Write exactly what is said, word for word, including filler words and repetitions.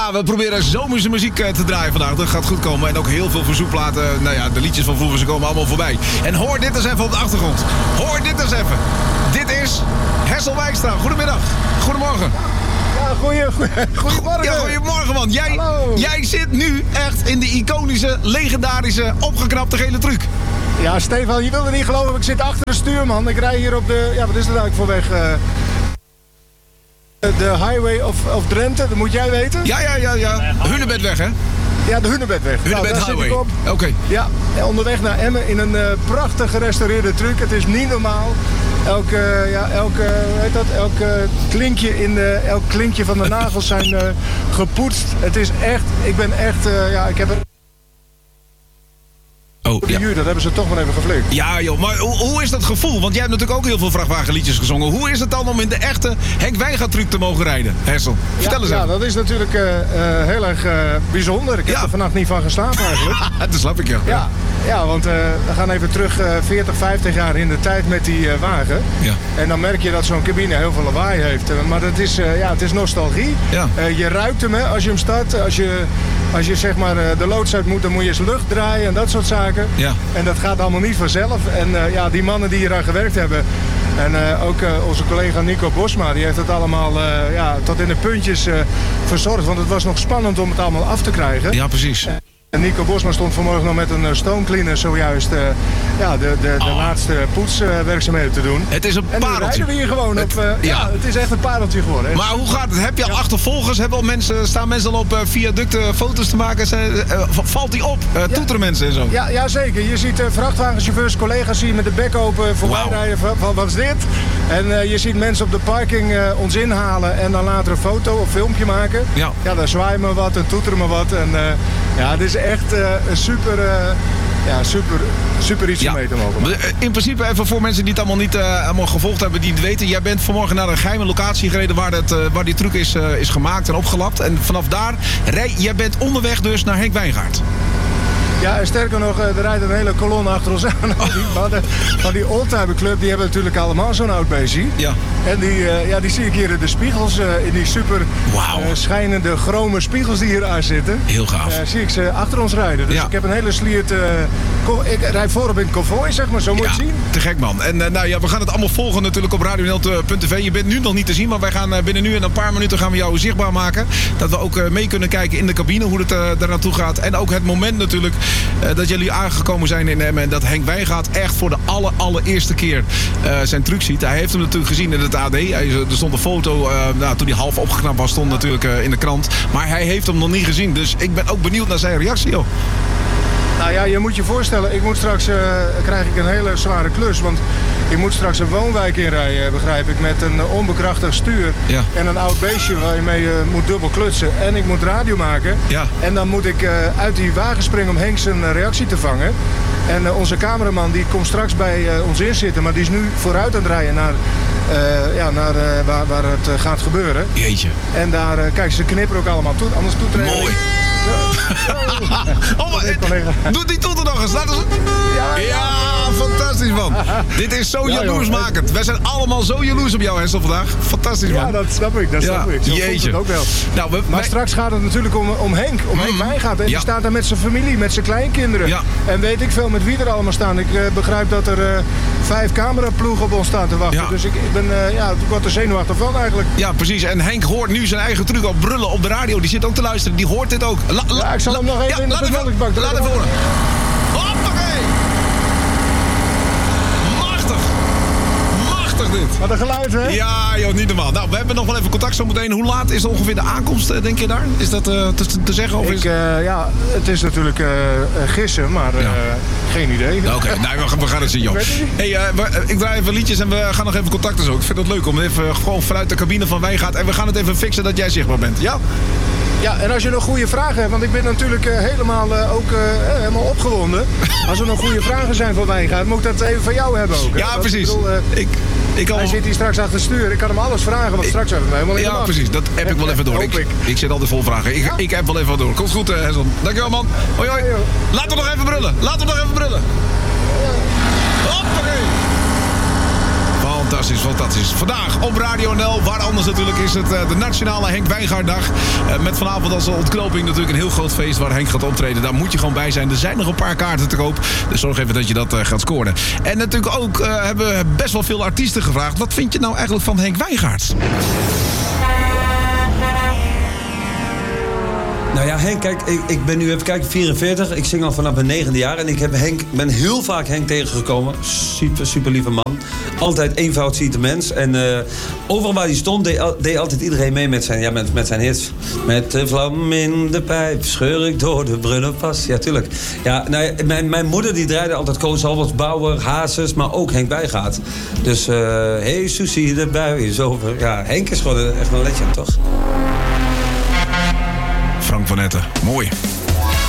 Ja, we proberen zomerse muziek te draaien vandaag. Dat gaat goed komen. En ook heel veel verzoekplaten. Nou ja, de liedjes van vroeger, ze komen allemaal voorbij. En hoor dit eens even op de achtergrond. Hoor dit eens even. Dit is Hessel Wijkstra. Goedemiddag. Goedemorgen. Ja, goeie, goeie, goedemorgen. Ja, goedemorgen, man. Jij, Hallo. jij zit nu echt in de iconische, legendarische, opgeknapte gele truc. Ja, Stefan, je wilde niet geloven. Ik zit achter de stuurman. Ik rij hier op de... Ja, wat is dat eigenlijk voor weg? Uh, de Highway of, of Drenthe, dat moet jij weten. Ja, ja, ja, ja. Hunebedweg, hè? Ja, de Hunebedweg. Hunebed nou, Highway. Oké. Okay. Ja, onderweg naar Emmen in een uh, prachtig gerestaureerde truck. Het is niet normaal. Elk, uh, ja, elk, uh, weet dat, elk, uh, klinkje in de, elk klinkje van de nagels zijn uh, gepoetst. Het is echt, ik ben echt, uh, ja, ik heb er... Oh, ja. Uur, dat hebben ze toch maar even geflikt. Ja joh, maar hoe, hoe is dat gevoel? Want jij hebt natuurlijk ook heel veel vrachtwagenliedjes gezongen. Hoe is het dan om in de echte Henk Wijngaard truc te mogen rijden, Hessel? Vertel ja, eens ja, even. dat is natuurlijk uh, uh, heel erg uh, bijzonder. Ik heb ja. er vannacht niet van geslapen eigenlijk. Dat snap ik, ja. Ja, ja want uh, we gaan even terug uh, veertig, vijftig jaar in de tijd met die uh, wagen. Ja. En dan merk je dat zo'n cabine heel veel lawaai heeft. Uh, maar dat is, uh, ja, het is nostalgie. Ja. Uh, je ruikt hem hè, als je hem start. Als je, als je zeg maar, uh, de loods uit moet, dan moet je eens lucht draaien en dat soort zaken. Ja. En dat gaat allemaal niet vanzelf. En uh, ja, die mannen die hier aan gewerkt hebben. En uh, ook uh, onze collega Nico Bosma, die heeft het allemaal uh, ja, tot in de puntjes uh, verzorgd. Want het was nog spannend om het allemaal af te krijgen. Ja, precies. En Nico Bosma stond vanmorgen nog met een uh, stoomcleaner zojuist uh, ja, de, de, de oh. laatste poetswerkzaamheden uh, te doen. Het is een en pareltje. En rijden we hier gewoon het, op. Uh, ja. ja, het is echt een pareltje geworden. Hè? Maar hoe gaat het? Heb je al ja. achtervolgers? Hebben al mensen, staan mensen al op uh, viaducten foto's te maken? Zijn, uh, valt die op? Uh, ja. Toeteren mensen en zo? Ja, ja zeker. Je ziet uh, vrachtwagenchauffeurs, collega's zien met de bek open voorbij wow. rijden van, van wat is dit? En uh, je ziet mensen op de parking uh, ons inhalen en dan later een foto of filmpje maken. Ja, ja dan zwaaien we wat en toeteren we wat. En uh, ja, het is echt uh, een super... Uh, Ja, super, super iets om ja. mee te mogen. In principe, even voor mensen die het allemaal niet uh, allemaal gevolgd hebben, die het weten. Jij bent vanmorgen naar een geheime locatie gereden waar, het, uh, waar die truc is, uh, is gemaakt en opgelapt. En vanaf daar, rij, jij bent onderweg dus naar Henk Wijngaard. Ja, en sterker nog, er rijdt een hele kolonne achter ons aan. Oh. Van die Oldtimer Club, die hebben natuurlijk allemaal zo'n oud beestje. Ja. En die, uh, ja, die zie ik hier in de spiegels, uh, in die super wow. uh, schijnende chrome spiegels die hier aan zitten. Heel gaaf. Uh, zie ik ze achter ons rijden. Dus ja. ik heb een hele sliert... Uh, ik rijd voorop in konvooi, zeg maar, zo moet je ja, het zien. Te gek, man. En uh, nou ja, we gaan het allemaal volgen natuurlijk op radio n l punt t v. Je bent nu nog niet te zien, maar wij gaan uh, binnen nu en een paar minuten gaan we jou zichtbaar maken. Dat we ook uh, mee kunnen kijken in de cabine, hoe het uh, daar naartoe gaat. En ook het moment natuurlijk uh, dat jullie aangekomen zijn in Emmen en dat Henk Wijngaard echt voor de aller, allereerste keer uh, zijn truc ziet. Hij heeft hem natuurlijk gezien in het A D. Hij, er stond een foto, uh, nou, toen hij half opgeknapt was, stond natuurlijk uh, in de krant. Maar hij heeft hem nog niet gezien, dus ik ben ook benieuwd naar zijn reactie, joh. Nou ja, je moet je voorstellen, ik moet straks, uh, krijg ik een hele zware klus, want ik moet straks een woonwijk inrijden, begrijp ik, met een uh, onbekrachtigd stuur ja. en een oud beestje waar je mee uh, moet dubbel klutsen. En ik moet radio maken ja. en dan moet ik uh, uit die wagen springen om Henk zijn uh, reactie te vangen. En uh, onze cameraman die komt straks bij uh, ons in zitten, maar die is nu vooruit aan het rijden naar, uh, ja, naar uh, waar, waar het uh, gaat gebeuren. Jeetje. En daar, uh, kijk, ze knipperen ook allemaal toe, anders toetreden. Mooi. Oh, maar, doe die tot er nog eens. Laten we... ja, ja. ja, fantastisch man. Dit is zo ja, jaloersmakend. Wij zijn allemaal zo jaloers op jou, Hessel, vandaag. Fantastisch man. Ja, dat snap ik. Dat ja. snap ik. Zo Jeetje. Het ook wel. Nou, we, maar wij... straks gaat het natuurlijk om, om Henk. Om mm. Henk Wijngaard. En ja. die staat daar met zijn familie, met zijn kleinkinderen. Ja. En weet ik veel met wie er allemaal staan. Ik uh, begrijp dat er uh, vijf cameraploegen op ons staan te wachten. Ja. Dus ik, ik ben uh, ja, ik word er zenuwachtig van eigenlijk. Ja, precies. En Henk hoort nu zijn eigen truc al brullen op de radio. Die zit ook te luisteren. Die hoort dit ook. La, la, ja, ik zal la, hem nog even ja, in de vermeldingbak. Laat even horen. Hoppakee! Machtig! Machtig dit! Wat een geluid, hè? Ja, joh, niet normaal. Nou, we hebben nog wel even contact zo meteen. Hoe laat is ongeveer de aankomst, denk je daar? Is dat uh, te, te zeggen? Of ik, is... uh, ja, het is natuurlijk uh, gissen, maar uh, ja. geen idee. Oké, okay, nou, we, we gaan het zien, joh. Hey, uh, we, ik draai even liedjes en we gaan nog even contacten zo. Ik vind het leuk om even gewoon vanuit de cabine van Wijngaard. En we gaan het even fixen dat jij zichtbaar bent, ja? Ja, en als je nog goede vragen hebt, want ik ben natuurlijk uh, helemaal uh, ook uh, helemaal opgewonden. Als er nog goede vragen zijn voor Wijngaard, moet ik dat even van jou hebben ook. Hè? Ja, dat, precies. Ik bedoel, uh, ik, ik al... Hij zit hier straks achter het stuur. Ik kan hem alles vragen, want ik... straks hebben we helemaal niet. Ja, precies. Dat heb ik wel even door. Ik, ik. ik zit altijd vol vragen. Ik, ja? ik heb wel even door. Komt goed, uh, Hessel. Dankjewel, man. Hoi, hoi. Laat hem nog even brullen. Laat hem nog even brullen. Hoppakee. Fantastisch, fantastisch. Vandaag op Radio N L, waar anders natuurlijk, is het uh, de Nationale Henk Wijngaarddag. Uh, met vanavond als ontknoping natuurlijk een heel groot feest waar Henk gaat optreden. Daar moet je gewoon bij zijn. Er zijn nog een paar kaarten te koop. Dus zorg even dat je dat uh, gaat scoren. En natuurlijk ook uh, hebben we best wel veel artiesten gevraagd. Wat vind je nou eigenlijk van Henk Wijngaards? Nou ja, Henk, kijk, ik, ik ben nu even kijken, vierenveertig. Ik zing al vanaf mijn negende jaar. En ik heb Henk, ben heel vaak Henk tegengekomen. Super, super lieve man. Altijd eenvoud ziet de mens. En uh, overal waar hij stond, deed, deed altijd iedereen mee met zijn, ja, met, met zijn hits. Met de vlam in de pijp, scheur ik door de Brunnerpas. Ja, tuurlijk. Ja, nou, mijn, mijn moeder die draaide altijd Koos Albers, Bauer, Hazes, maar ook Henk Wijngaard. Dus, uh, hey Susie, de bui is over. Ja, Henk is gewoon echt een legend, toch? Frank van Etten, mooi.